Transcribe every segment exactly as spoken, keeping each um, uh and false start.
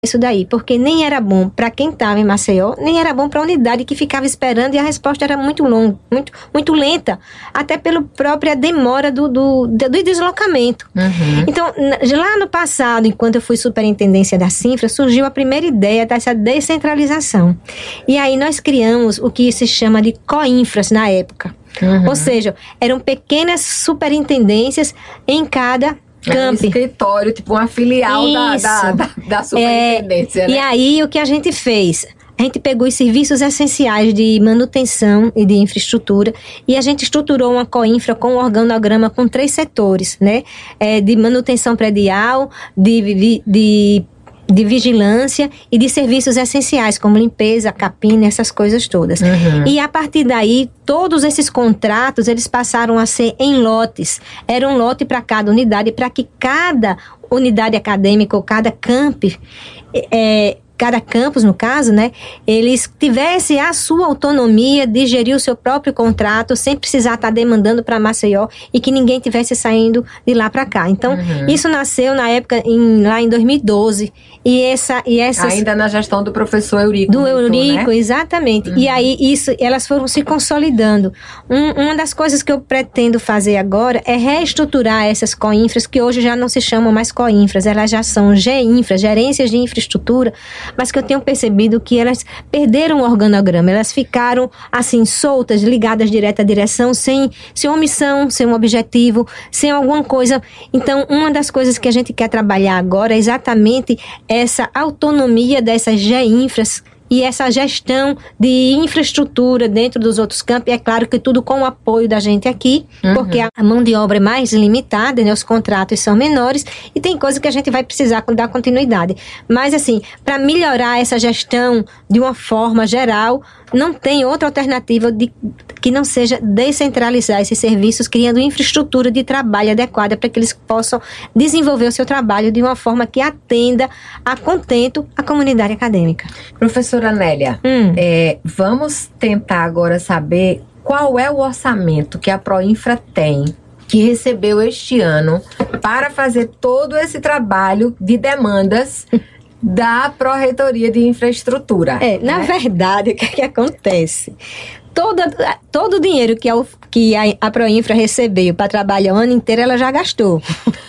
isso daí, porque nem era bom para quem estava em Maceió, nem era bom para a unidade que ficava esperando, e a resposta era muito longa, muito, muito lenta, até pela própria demora do, do, do deslocamento. Uhum. Então, lá no passado, enquanto eu fui superintendência da Cinfra, surgiu a primeira ideia dessa descentralização. E aí nós criamos o que se chama de Coinfras na época. Uhum. Ou seja, eram pequenas superintendências em cada É um escritório, tipo uma filial da, da, da, da superintendência, é, né? E aí, o que a gente fez? A gente pegou os serviços essenciais de manutenção e de infraestrutura e a gente estruturou uma Coinfra com um organograma com três setores, né? É, de manutenção predial, de, de, de de vigilância e de serviços essenciais, como limpeza, capina, essas coisas todas. Uhum. E a partir daí, todos esses contratos, eles passaram a ser em lotes. Era um lote para cada unidade, para que cada unidade acadêmica ou cada camp, é, cada campus, no caso, né, eles tivessem a sua autonomia de gerir o seu próprio contrato, sem precisar estar demandando para Maceió e que ninguém tivesse saindo de lá para cá. Então, uhum. isso nasceu na época, em, lá em dois mil e doze. E essa, e essas, ainda na gestão do professor Eurico. Do Eurico, né? Exatamente. Uhum. E aí, isso, elas foram se consolidando. Um, uma das coisas que eu pretendo fazer agora é reestruturar essas Coinfras, que hoje já não se chamam mais Coinfras, elas já são G-Infras, gerências de infraestrutura, mas que eu tenho percebido que elas perderam o organograma, elas ficaram assim, soltas, ligadas direto à direção, sem, sem uma missão, sem um objetivo, sem alguma coisa. Então, uma das coisas que a gente quer trabalhar agora é exatamente essa autonomia dessas G-Infras e essa gestão de infraestrutura dentro dos outros campos. É claro que tudo com o apoio da gente aqui, uhum. porque a mão de obra é mais limitada, né? Os contratos são menores e tem coisa que a gente vai precisar dar continuidade. Mas, assim, para melhorar essa gestão de uma forma geral, não tem outra alternativa de, que não seja descentralizar esses serviços, criando infraestrutura de trabalho adequada para que eles possam desenvolver o seu trabalho de uma forma que atenda a contento a comunidade acadêmica. Professora Nélia, hum. é, vamos tentar agora saber qual é o orçamento que a Proinfra tem, que recebeu este ano, para fazer todo esse trabalho de demandas da Pró-Reitoria de Infraestrutura. É, né? Na verdade, o que, é que acontece? Todo, todo o dinheiro que a, que a, a Proinfra recebeu para trabalhar o ano inteiro, ela já gastou.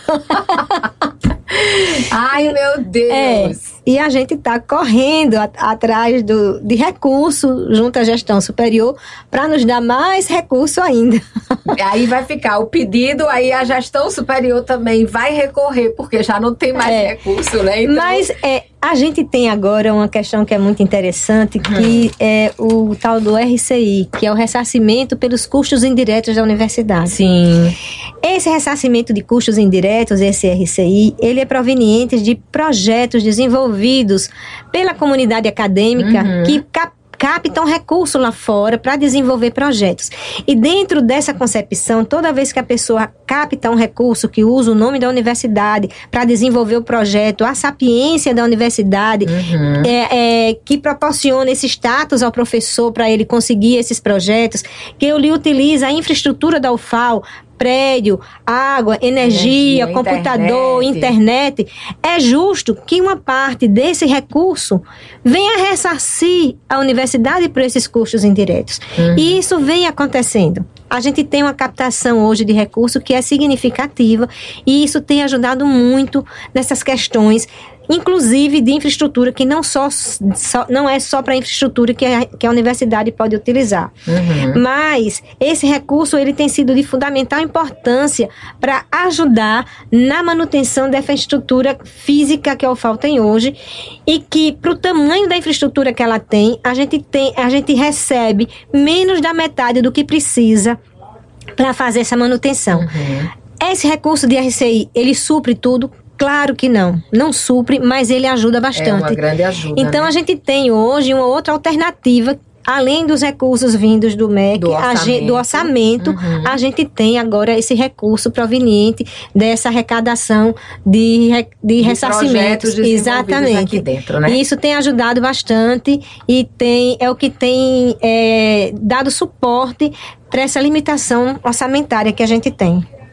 Ai, meu Deus! É, e a gente está correndo a, atrás do, de recurso junto à gestão superior para nos dar mais recurso ainda. Aí vai ficar o pedido, aí a gestão superior também vai recorrer, porque já não tem mais é, recurso, né? Então... Mas é, a gente tem agora uma questão que é muito interessante, que hum. é o tal do R C I, que é o ressarcimento pelos custos indiretos da universidade. Sim. Esse ressarcimento de custos indiretos, esse R C I, ele é proveniente de projetos desenvolvidos pela comunidade acadêmica uhum. que cap- captam recurso lá fora para desenvolver projetos. E dentro dessa concepção, toda vez que a pessoa capta um recurso que usa o nome da universidade para desenvolver o projeto, a sapiência da universidade, uhum. é, é, que proporciona esse status ao professor para ele conseguir esses projetos, que ele utiliza a infraestrutura da U F A L, prédio, água, energia, energia computador, internet. internet, é justo que uma parte desse recurso venha ressarcir a universidade por esses custos indiretos. Uhum. E isso vem acontecendo. A gente tem uma captação hoje de recurso que é significativa e isso tem ajudado muito nessas questões, inclusive de infraestrutura, que não, só, só, não é só para a infraestrutura que a, que a universidade pode utilizar. Uhum. Mas esse recurso ele tem sido de fundamental importância para ajudar na manutenção dessa infraestrutura física que a U F A L tem hoje e que, para o tamanho da infraestrutura que ela tem, a gente, tem, a gente recebe menos da metade do que precisa para fazer essa manutenção. Uhum. Esse recurso de R C I, ele supre tudo? Claro que não, não supre, mas ele ajuda bastante. É uma grande ajuda. Então, né? a gente tem hoje uma outra alternativa, além dos recursos vindos do M E C, do orçamento, a gente, do orçamento uhum. a gente tem agora esse recurso proveniente dessa arrecadação de, de, de ressarcimentos. Exatamente. Aqui dentro, né? E isso tem ajudado bastante e tem, é o que tem é, dado suporte para essa limitação orçamentária que a gente tem.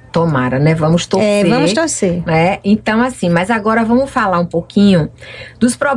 Tomara, né? Vamos torcer. É, vamos torcer. Né? Então, assim, mas agora vamos falar um pouquinho dos problemas